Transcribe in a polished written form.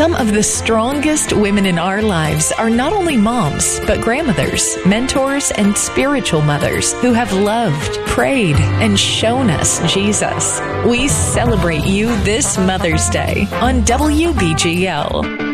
Some of the strongest women in our lives are not only moms, but grandmothers, mentors, and spiritual mothers who have loved, prayed, and shown us Jesus. We celebrate you this Mother's Day on WBGL.